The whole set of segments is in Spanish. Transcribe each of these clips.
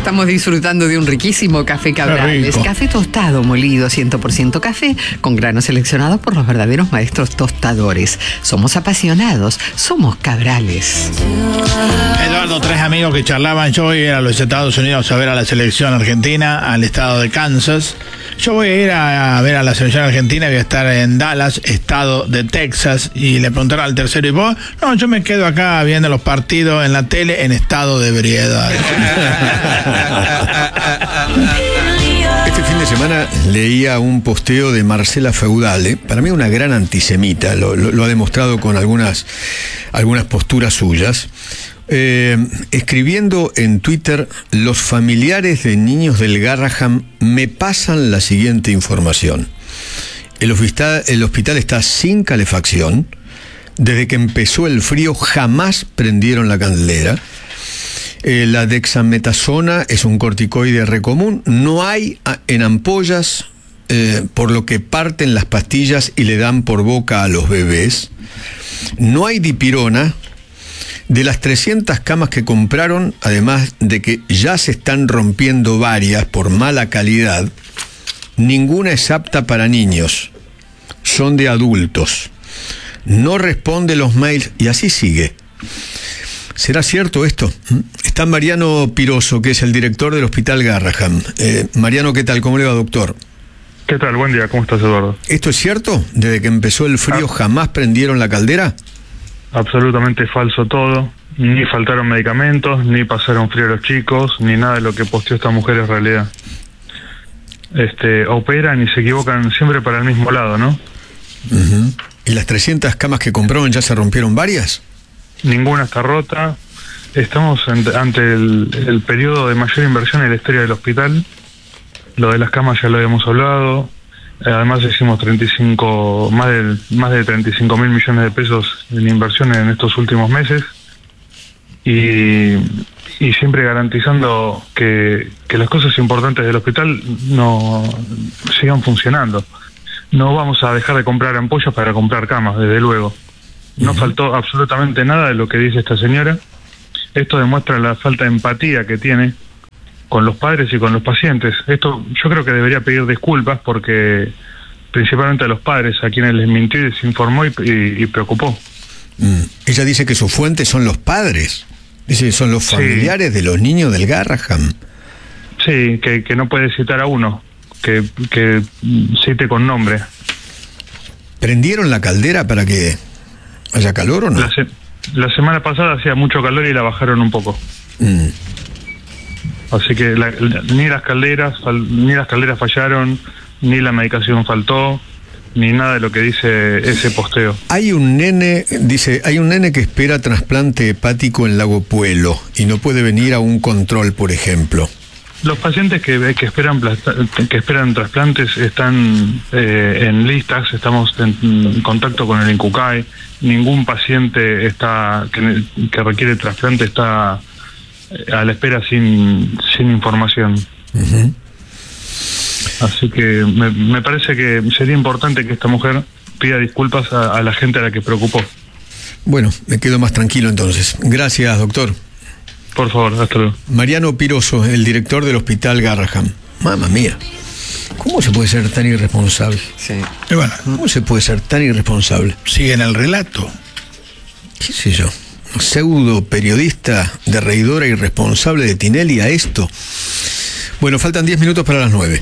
Estamos disfrutando de un riquísimo café Cabrales. Café tostado, molido, 100% café, con granos seleccionados por los verdaderos maestros tostadores. Somos apasionados, somos Cabrales. Eduardo, 3 amigos que charlaban. Yo voy a ir a los Estados Unidos a ver a la selección argentina, al estado de Kansas. Yo voy a ir a ver a la selección argentina, voy a estar en Dallas, estado de Texas, y le preguntará al tercero, ¿y vos? No, yo me quedo acá viendo los partidos en la tele en estado de ebriedad. Este fin de semana leía un posteo de Marcela Feudale, para mí una gran antisemita, lo ha demostrado con algunas posturas suyas. Escribiendo en Twitter: los familiares de niños del Garraham me pasan la siguiente información. El hospital está sin calefacción. Desde que empezó el frío jamás prendieron la candela. La dexametasona es un corticoide recomún. No hay en ampollas, por lo que parten las pastillas y le dan por boca a los bebés. No hay dipirona. De las 300 camas que compraron, además de que ya se están rompiendo varias por mala calidad, ninguna es apta para niños. Son de adultos. No responde los mails y así sigue. ¿Será cierto esto? Está Mariano Piroso, que es el director del Hospital Garraham. Mariano, ¿qué tal? ¿Cómo le va, doctor? ¿Qué tal? Buen día, ¿cómo estás, Eduardo? ¿Esto es cierto? ¿Desde que empezó el frío jamás prendieron la caldera? Absolutamente falso todo. Ni faltaron medicamentos, ni pasaron frío a los chicos, ni nada de lo que posteó esta mujer es realidad. Operan y se equivocan siempre para el mismo lado, ¿no? Uh-huh. ¿Y las 300 camas que compraron ya se rompieron varias? Ninguna está rota. Estamos ante el periodo de mayor inversión en la historia del hospital. Lo de las camas ya lo habíamos hablado. Además hicimos más de 35 mil millones de pesos en inversión en estos últimos meses y siempre garantizando que las cosas importantes del hospital no sigan funcionando. No vamos a dejar de comprar ampollas para comprar camas, desde luego. No faltó absolutamente nada de lo que dice esta señora. Esto demuestra la falta de empatía que tiene con los padres y con los pacientes. Esto yo creo que debería pedir disculpas porque principalmente a los padres, a quienes les mintió y desinformó y preocupó. Ella dice que su fuente son los padres. Dice que son los familiares de los niños del Garraham. Sí, que no puede citar a uno, que cite con nombre. ¿Prendieron la caldera para que haya calor o no? La semana pasada hacía mucho calor y la bajaron un poco. Así que ni las calderas fallaron, ni la medicación faltó, ni nada de lo que dice ese posteo. Hay un nene que espera trasplante hepático en Lago Puelo y no puede venir a un control, por ejemplo. Los pacientes que esperan trasplantes están en listas, estamos en contacto con el INCUCAI. Ningún paciente que requiere trasplante está a la espera sin información. Uh-huh. Así que me parece que sería importante que esta mujer pida disculpas a la gente a la que preocupó. Bueno, me quedo más tranquilo entonces. Gracias, doctor. Por favor, hasta luego. Mariano Piroso, el director del Hospital Garraham. Mamma mía, ¿cómo se puede ser tan irresponsable? Sí. Bueno, ¿cómo se puede ser tan irresponsable? Sigue en el relato. ¿Qué sé yo? Pseudo periodista de reidora irresponsable de Tinelli a esto. Bueno, faltan 10 minutos para las 9.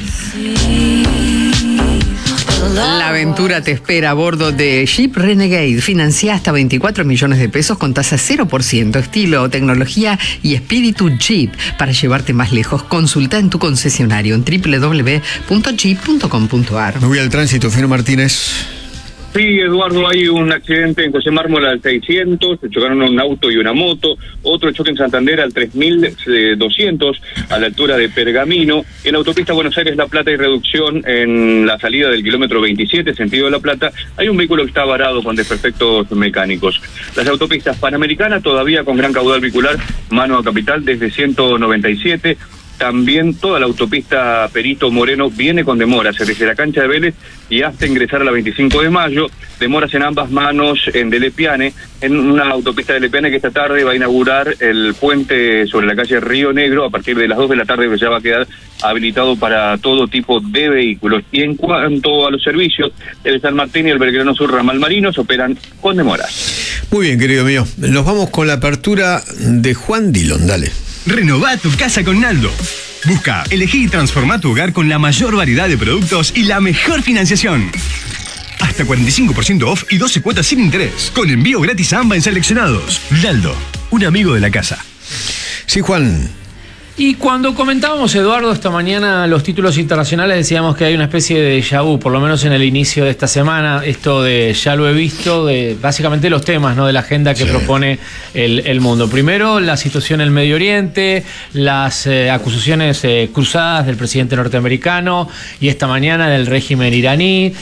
La aventura te espera a bordo de Jeep Renegade. Financia hasta 24 millones de pesos con tasa 0%, estilo, tecnología y espíritu Jeep. Para llevarte más lejos, consulta en tu concesionario en www.jeep.com.ar. Me voy al tránsito, Fino Martínez. Sí, Eduardo, hay un accidente en José Mármol al 600, se chocaron un auto y una moto, otro choque en Santander al 3200, a la altura de Pergamino. En la autopista Buenos Aires-La Plata hay reducción en la salida del kilómetro 27, sentido de La Plata, hay un vehículo que está varado con desperfectos mecánicos. Las autopistas Panamericana todavía con gran caudal vehicular, mano a Capital desde 197, También toda la autopista Perito Moreno viene con demoras, desde la cancha de Vélez y hasta ingresar a la 25 de mayo, demoras en ambas manos en Delepiane, en una autopista de Delepiane que esta tarde va a inaugurar el puente sobre la calle Río Negro a partir de las 2 de la tarde, que ya va a quedar habilitado para todo tipo de vehículos. Y en cuanto a los servicios, el San Martín y el Belgrano Sur Ramal Marinos operan con demoras. Muy bien, querido mío. Nos vamos con la apertura de Juan Dillon, dale. Renová tu casa con Naldo. Busca, elegí y transformá tu hogar con la mayor variedad de productos y la mejor financiación. Hasta 45% off y 12 cuotas sin interés. Con envío gratis a AMBA en seleccionados. Naldo, un amigo de la casa. Sí, Juan. Y cuando comentábamos, Eduardo, esta mañana los títulos internacionales, decíamos que hay una especie de déjà vu, por lo menos en el inicio de esta semana, esto de ya lo he visto, de básicamente los temas, ¿no?, de la agenda que propone el mundo. Primero, la situación en el Medio Oriente, las acusaciones cruzadas del presidente norteamericano y esta mañana del régimen iraní,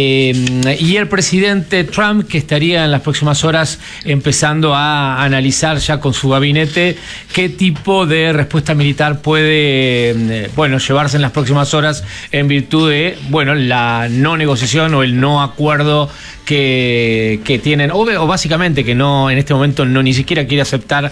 y el presidente Trump, que estaría en las próximas horas empezando a analizar ya con su gabinete qué tipo de respuesta militar puede llevarse en las próximas horas en virtud de la no negociación o el no acuerdo que tienen, o básicamente que no en este momento no ni siquiera quiere aceptar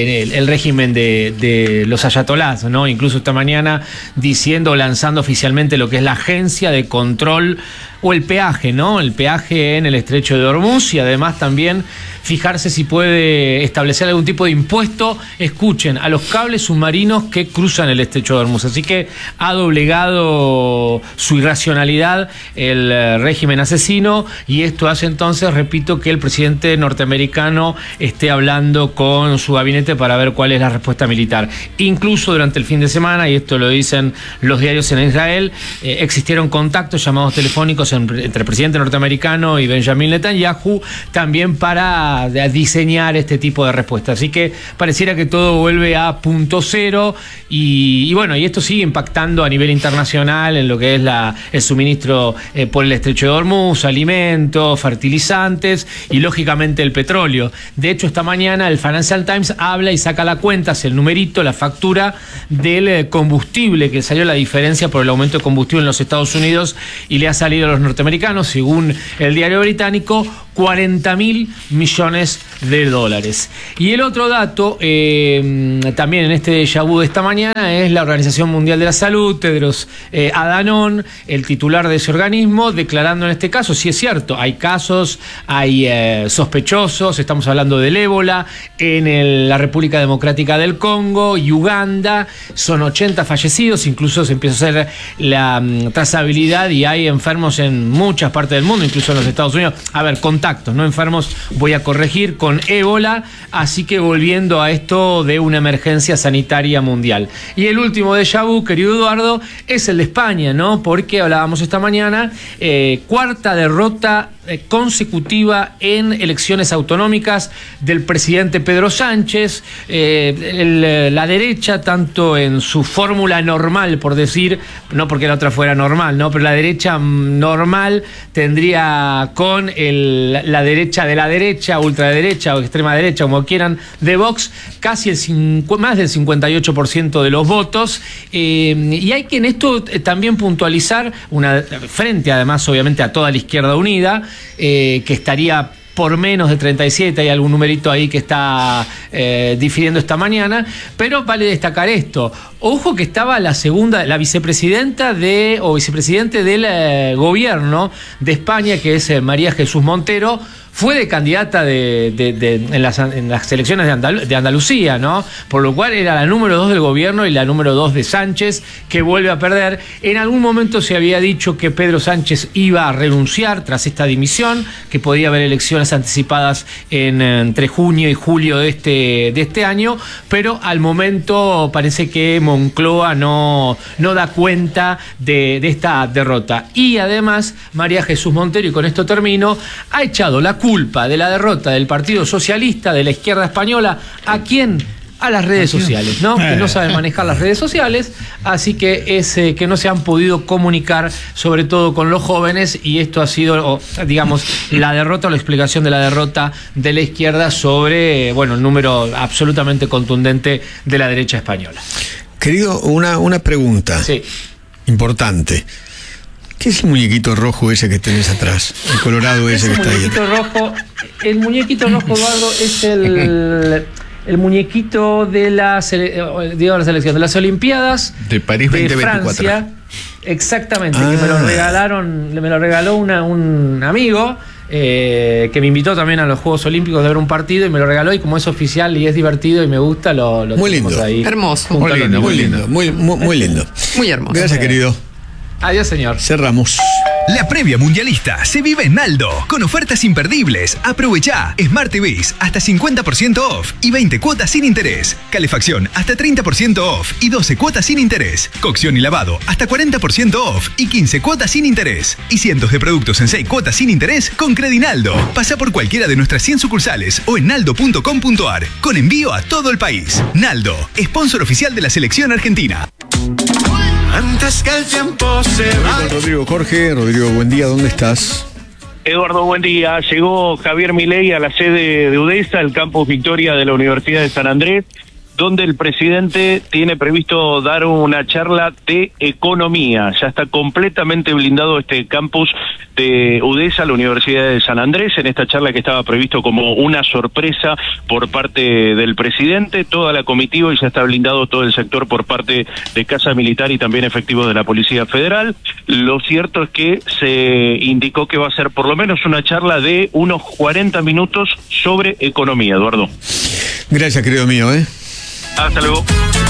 el régimen de los ayatolás, ¿no? Incluso esta mañana lanzando oficialmente lo que es la agencia de control o el peaje, ¿no? El peaje en el estrecho de Hormuz, y además también fijarse si puede establecer algún tipo de impuesto, escuchen, a los cables submarinos que cruzan el estrecho de Hormuz. Así que ha doblegado su irracionalidad el régimen asesino, y esto hace entonces, repito, que el presidente norteamericano esté hablando con su gabinete para ver cuál es la respuesta militar. Incluso durante el fin de semana, y esto lo dicen los diarios en Israel, existieron contactos, llamados telefónicos entre el presidente norteamericano y Benjamin Netanyahu, también para diseñar este tipo de respuesta. Así que pareciera que todo vuelve a punto cero, y esto sigue impactando a nivel internacional en lo que es el suministro por el estrecho de Hormuz, alimentos, fertilizantes y lógicamente el petróleo. De hecho, esta mañana el Financial Times habla y saca la cuenta, hace el numerito, la factura del combustible, que salió la diferencia por el aumento de combustible en los Estados Unidos, y le ha salido a los norteamericanos, según el diario británico, 40.000 millones de dólares. Y el otro dato, también en este déjà vu de esta mañana, es la Organización Mundial de la Salud, Tedros Adhanom, el titular de ese organismo, declarando en este caso, sí es cierto, hay casos, hay sospechosos, estamos hablando del ébola en la República Democrática del Congo y Uganda, son 80 fallecidos, incluso se empieza a hacer la trazabilidad y hay enfermos en muchas partes del mundo, incluso en los Estados Unidos. A ver, contactos, no enfermos, voy a corregir, con ébola, así que volviendo a esto de una emergencia sanitaria mundial. Y el último déjà vu, querido Eduardo, es el de España, ¿no? Porque hablábamos esta mañana, cuarta derrota consecutiva en elecciones autonómicas del presidente Pedro Sánchez. La derecha, tanto en su fórmula normal, por decir, no porque la otra fuera normal, ¿no?, pero la derecha normal tendría con la derecha de la derecha, ultraderecha o extrema derecha, como quieran, de Vox, casi más del 58% de los votos, y hay que en esto también puntualizar, frente además obviamente a toda la izquierda unida, que estaría por menos de 37, hay algún numerito ahí que está difiriendo esta mañana, pero vale destacar esto. Ojo que estaba la vicepresidenta vicepresidente del gobierno de España, que es María Jesús Montero, fue de candidata en las elecciones de Andalucía, ¿no? Por lo cual era la número 2 del gobierno y la número 2 de Sánchez, que vuelve a perder. En algún momento se había dicho que Pedro Sánchez iba a renunciar tras esta dimisión, que podía haber elecciones anticipadas entre junio y julio de este año, pero al momento parece que Moncloa no da cuenta de esta derrota. Y además, María Jesús Montero, y con esto termino, ha echado la culpa de la derrota del Partido Socialista, de la izquierda española, ¿a quién? a las redes sociales, ¿no? Que no saben manejar las redes sociales, así que es que no se han podido comunicar, sobre todo con los jóvenes, y esto ha sido, digamos, la derrota o la explicación de la derrota de la izquierda sobre, bueno, el número absolutamente contundente de la derecha española. Querido, una pregunta importante. ¿Qué es el muñequito rojo ese que tenés atrás? El colorado ese que está ahí. El muñequito rojo, Eduardo, es el muñequito de la selección de las Olimpiadas de París 2024. Francia, exactamente, que me lo regaló un amigo que me invitó también a los Juegos Olímpicos de ver un partido y me lo regaló, y como es oficial y es divertido y me gusta, lo muy lindo, ahí. Hermoso, muy lindo, muy lindo. Muy hermoso. Gracias, querido. Adiós, señor. Cerramos. La previa mundialista se vive en Naldo, con ofertas imperdibles. Aprovecha Smart TVs hasta 50% off y 20 cuotas sin interés. Calefacción hasta 30% off y 12 cuotas sin interés. Cocción y lavado hasta 40% off y 15 cuotas sin interés. Y cientos de productos en 6 cuotas sin interés con Credinaldo. Pasa por cualquiera de nuestras 100 sucursales o en naldo.com.ar, con envío a todo el país. Naldo, sponsor oficial de la selección argentina. Antes que el tiempo se va. Rodrigo Jorge. Rodrigo, buen día, ¿dónde estás? Eduardo, buen día. Llegó Javier Milei a la sede de UDESA, el campus Victoria de la Universidad de San Andrés, donde el presidente tiene previsto dar una charla de economía. Ya está completamente blindado este campus de UDESA, la Universidad de San Andrés, en esta charla que estaba previsto como una sorpresa por parte del presidente, toda la comitiva, y ya está blindado todo el sector por parte de Casa Militar y también efectivos de la Policía Federal. Lo cierto es que se indicó que va a ser por lo menos una charla de unos 40 minutos sobre economía, Eduardo. Gracias, querido mío, Hasta luego.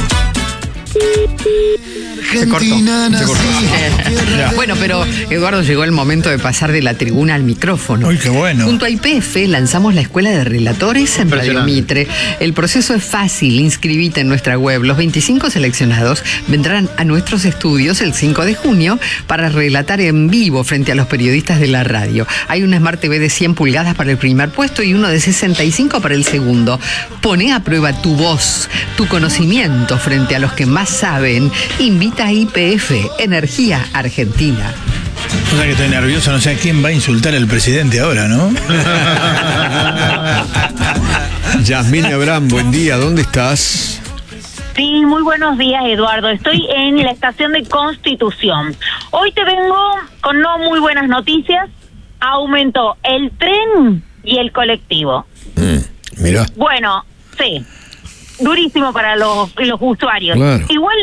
Se cortó. Bueno, pero Eduardo, llegó el momento de pasar de la tribuna al micrófono. Uy, qué bueno. Junto a YPF lanzamos la Escuela de Relatores en Radio Mitre. El proceso es fácil, inscribite en nuestra web. Los 25 seleccionados vendrán a nuestros estudios el 5 de junio para relatar en vivo frente a los periodistas de la radio. Hay una Smart TV de 100 pulgadas para el primer puesto y uno de 65 para el segundo. Poné a prueba tu voz, tu conocimiento frente a los que más saben. Invita a YPF, Energía Argentina. O sea que estoy nervioso, no sé a quién va a insultar el presidente ahora, ¿no? Yasmín Abraham, buen día, ¿dónde estás? Sí, muy buenos días, Eduardo. Estoy en la estación de Constitución. Hoy te vengo con no muy buenas noticias. Aumentó el tren y el colectivo. Mira. Bueno, sí. Durísimo para los usuarios. Claro. Igual